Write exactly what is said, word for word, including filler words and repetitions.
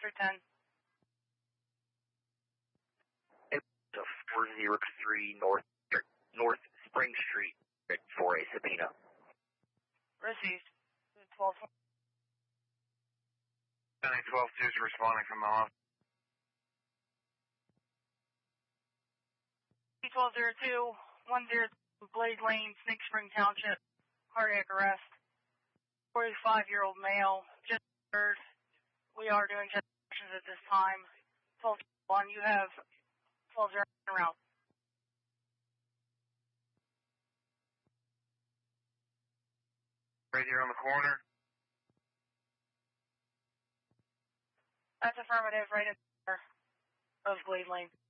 three ten. It's four zero three North North Spring Street for a subpoena. Received. twelve. twelve two is responding from the office. twelve zero two, one zero two, Glade Lane, Snake Spring Township, cardiac arrest. forty-five-year-old male, just heard. We are doing chest actions at this time. twelve one, you have twelve zero around. Right here on the corner. That's affirmative, right in there of Glade Lane.